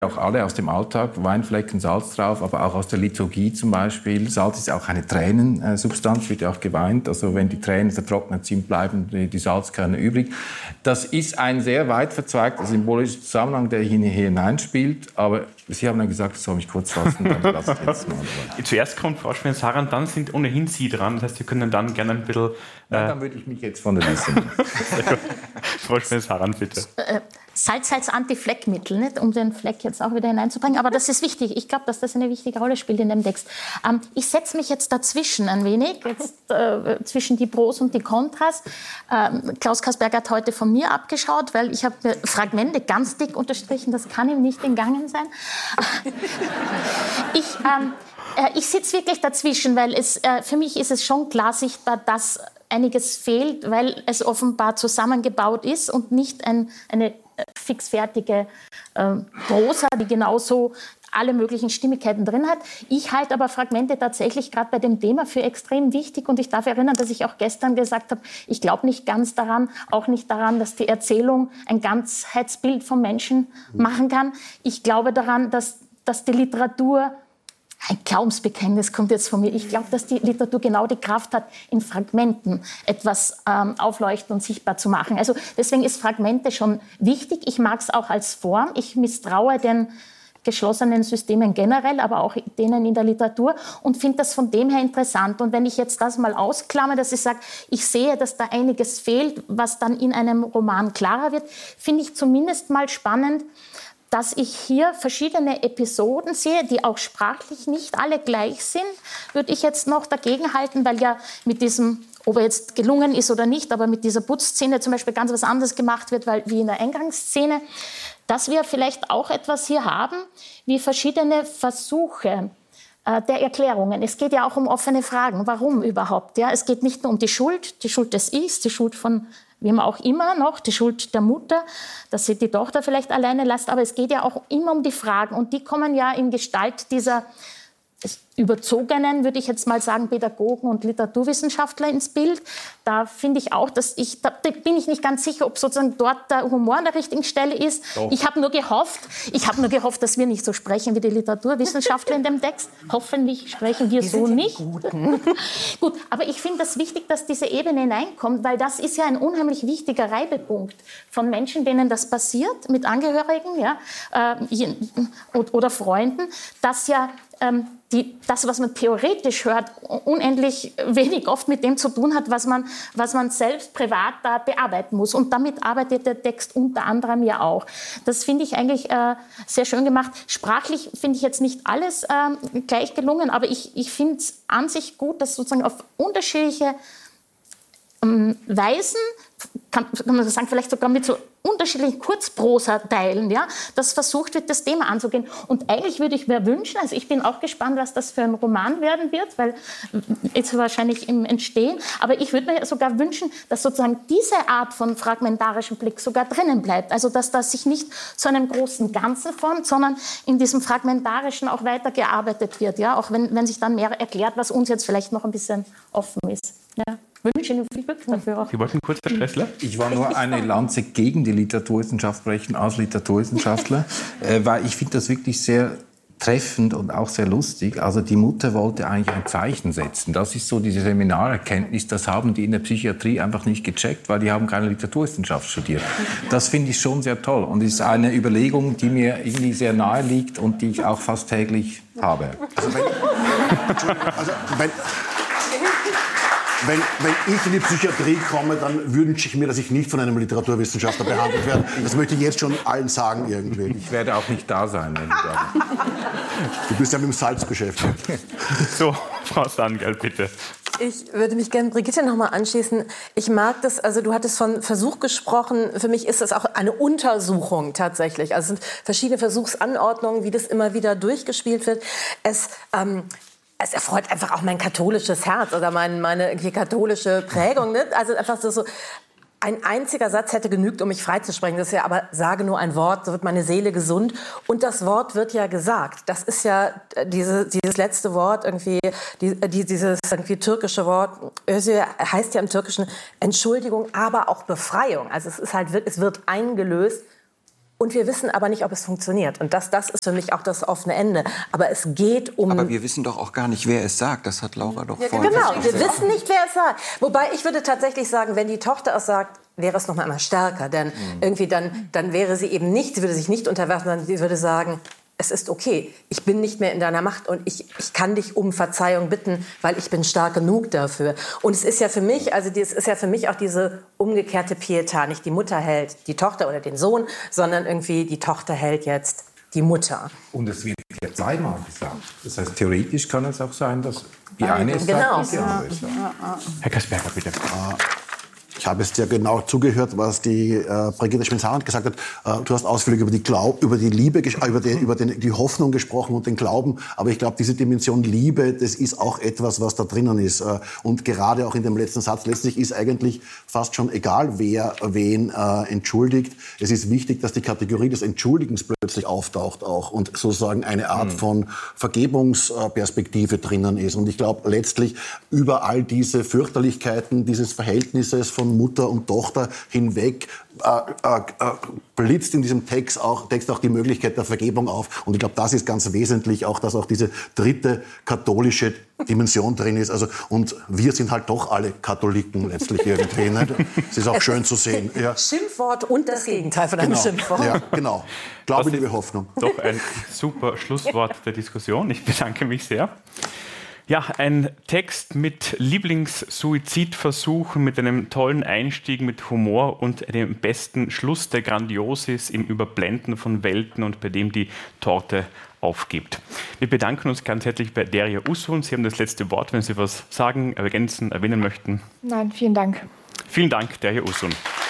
auch alle aus dem Alltag, Weinflecken, Salz drauf, aber auch aus der Liturgie zum Beispiel. Salz ist auch eine Tränensubstanz, wird ja auch geweint. Also wenn die Tränen vertrocknet sind, bleiben die Salzkerne übrig. Das ist ein sehr weit verzweigter symbolischer Zusammenhang, der hier hineinspielt. Aber Sie haben ja gesagt, ich soll mich kurz fassen, dann lasse ich jetzt mal. Zuerst kommt Frau Schmidt-Saran, dann sind ohnehin Sie dran. Das heißt, Sie können dann gerne ein bisschen... Dann würde ich mich jetzt von der Liste nehmen. Frau Schmidt-Saran, bitte. Salz als Anti-Fleckmittel, nicht? Um den Fleck jetzt auch wieder hineinzubringen. Aber das ist wichtig. Ich glaube, dass das eine wichtige Rolle spielt in dem Text. Ich setze mich jetzt dazwischen ein wenig, zwischen die Pros und die Kontras. Klaus Kasperger hat heute von mir abgeschaut, weil ich habe Fragmente ganz dick unterstrichen. Das kann ihm nicht entgangen sein. Ich sitze wirklich dazwischen, weil für mich ist es schon klar sichtbar, dass einiges fehlt, weil es offenbar zusammengebaut ist und nicht eine fixfertige Prosa, die genauso alle möglichen Stimmigkeiten drin hat. Ich halte aber Fragmente tatsächlich gerade bei dem Thema für extrem wichtig und ich darf erinnern, dass ich auch gestern gesagt habe, ich glaube nicht ganz daran, auch nicht daran, dass die Erzählung ein Ganzheitsbild vom Menschen machen kann. Ich glaube daran, dass die Literatur, ein Glaubensbekenntnis kommt jetzt von mir. Ich glaube, dass die Literatur genau die Kraft hat, in Fragmenten etwas aufleuchten und sichtbar zu machen. Also deswegen ist Fragmente schon wichtig. Ich mag es auch als Form. Ich misstraue den geschlossenen Systemen generell, aber auch denen in der Literatur und finde das von dem her interessant. Und wenn ich jetzt das mal ausklammere, dass ich sage, ich sehe, dass da einiges fehlt, was dann in einem Roman klarer wird, finde ich zumindest mal spannend, dass ich hier verschiedene Episoden sehe, die auch sprachlich nicht alle gleich sind, würde ich jetzt noch dagegen halten, weil ja mit diesem, ob er jetzt gelungen ist oder nicht, aber mit dieser Putzszene zum Beispiel ganz was anderes gemacht wird, wie in der Eingangsszene, dass wir vielleicht auch etwas hier haben, wie verschiedene Versuche der Erklärungen. Es geht ja auch um offene Fragen. Warum überhaupt? Ja, es geht nicht nur um die Schuld des Ichs, die Schuld von wem auch immer noch, die Schuld der Mutter, dass sie die Tochter vielleicht alleine lässt, aber es geht ja auch immer um die Fragen und die kommen ja in Gestalt dieser überzogenen, würde ich jetzt mal sagen, Pädagogen und Literaturwissenschaftler ins Bild. Da finde ich auch, da bin ich nicht ganz sicher, ob sozusagen dort der Humor an der richtigen Stelle ist. Doch. Ich habe nur gehofft, dass wir nicht so sprechen wie die Literaturwissenschaftler in dem Text. Hoffentlich sprechen wir so nicht. Gut, aber ich finde das wichtig, dass diese Ebene hineinkommt, weil das ist ja ein unheimlich wichtiger Reibepunkt von Menschen, denen das passiert, mit Angehörigen, ja, oder Freunden, dass ja das, was man theoretisch hört, unendlich wenig oft mit dem zu tun hat, was man selbst privat da bearbeiten muss. Und damit arbeitet der Text unter anderem ja auch. Das finde ich eigentlich sehr schön gemacht. Sprachlich finde ich jetzt nicht alles gleich gelungen, aber ich finde es an sich gut, dass sozusagen auf unterschiedliche Weisen, kann man sagen, vielleicht sogar mit so unterschiedlichen Kurzprosa-Teilen, ja, dass versucht wird, das Thema anzugehen. Und eigentlich würde ich mir wünschen, also ich bin auch gespannt, was das für ein Roman werden wird, weil jetzt wahrscheinlich im Entstehen, aber ich würde mir sogar wünschen, dass sozusagen diese Art von fragmentarischem Blick sogar drinnen bleibt. Also dass das sich nicht zu einem großen Ganzen formt, sondern in diesem Fragmentarischen auch weitergearbeitet wird, ja, auch wenn sich dann mehr erklärt, was uns jetzt vielleicht noch ein bisschen offen ist. Ja. Ich wünsche Ihnen viel Glück dafür auch. Sie wollten kurz, Herr Stressler? Ich war nur eine Lanze gegen die Literaturwissenschaft brechen als Literaturwissenschaftler, weil ich finde das wirklich sehr treffend und auch sehr lustig. Also die Mutter wollte eigentlich ein Zeichen setzen. Das ist so diese Seminarerkenntnis, das haben die in der Psychiatrie einfach nicht gecheckt, weil die haben keine Literaturwissenschaft studiert. Das finde ich schon sehr toll und ist eine Überlegung, die mir irgendwie sehr nahe liegt und die ich auch fast täglich habe. Wenn ich in die Psychiatrie komme, dann wünsche ich mir, dass ich nicht von einem Literaturwissenschaftler behandelt werde. Das möchte ich jetzt schon allen sagen irgendwie. Ich werde auch nicht da sein, wenn du da bist. Du bist ja mit dem Salz beschäftigt. So, Frau Sandgeld, bitte. Ich würde mich gerne Brigitte noch mal anschließen. Ich mag das, also du hattest von Versuch gesprochen. Für mich ist das auch eine Untersuchung tatsächlich. Also es sind verschiedene Versuchsanordnungen, wie das immer wieder durchgespielt wird. Es erfreut einfach auch mein katholisches Herz oder meine irgendwie katholische Prägung. Ne? Also einfach so ein einziger Satz hätte genügt, um mich freizusprechen. Das ist ja aber, sage nur ein Wort, so wird meine Seele gesund. Und das Wort wird ja gesagt. Das ist ja dieses letzte Wort, irgendwie, dieses irgendwie türkische Wort, heißt ja im Türkischen Entschuldigung, aber auch Befreiung. Also es ist halt, es wird eingelöst. und wir wissen aber nicht, ob es funktioniert. Und das ist für mich auch das offene Ende. Aber es geht um... Aber wir wissen doch auch gar nicht, wer es sagt. Das hat Laura doch vorhin Genau, gesagt. wir wissen nicht, wer es sagt. Wobei ich würde tatsächlich sagen, wenn die Tochter es sagt, wäre es noch mal stärker. Denn irgendwie dann wäre sie eben nicht, sie würde sich nicht unterwerfen, sondern sie würde sagen, es ist okay, ich bin nicht mehr in deiner Macht und ich kann dich um Verzeihung bitten, weil ich bin stark genug dafür. Und es ist ja für mich, auch diese umgekehrte Pietà. Nicht die Mutter hält die Tochter oder den Sohn, sondern irgendwie die Tochter hält jetzt die Mutter. Und es wird ja zweimal gesagt. Das heißt, theoretisch kann es auch sein, dass die eine es sagt und die andere es sagt. Herr Kasperger, bitte. Ich habe jetzt ja genau zugehört, was die Brigitte Schmidt-Sarandt gesagt hat. Du hast ausführlich über die Liebe, die Hoffnung gesprochen und den Glauben. Aber ich glaube, diese Dimension Liebe, das ist auch etwas, was da drinnen ist. Und gerade auch in dem letzten Satz, letztlich ist eigentlich fast schon egal, wer wen entschuldigt. Es ist wichtig, dass die Kategorie des Entschuldigens plötzlich auftaucht auch und sozusagen eine Art von Vergebungsperspektive drinnen ist. Und ich glaube, letztlich über all diese Fürchterlichkeiten dieses Verhältnisses von Mutter und Tochter hinweg blitzt in diesem Text auch die Möglichkeit der Vergebung auf. Und ich glaube, das ist ganz wesentlich, auch dass auch diese dritte katholische Dimension drin ist. Also, und wir sind halt doch alle Katholiken letztlich irgendwie. Ne? Es ist auch schön zu sehen. Ja. Schimpfwort und das Gegenteil von einem Schimpfwort. Ja, genau. Glaube, liebe Hoffnung. Doch ein super Schlusswort der Diskussion. Ich bedanke mich sehr. Ja, ein Text mit Lieblingssuizidversuchen, mit einem tollen Einstieg, mit Humor und einem besten Schluss, der grandios ist im Überblenden von Welten und bei dem die Torte aufgibt. Wir bedanken uns ganz herzlich bei Derya Uzun. Sie haben das letzte Wort, wenn Sie was sagen, ergänzen, erwähnen möchten. Nein, vielen Dank. Vielen Dank, Derya Uzun.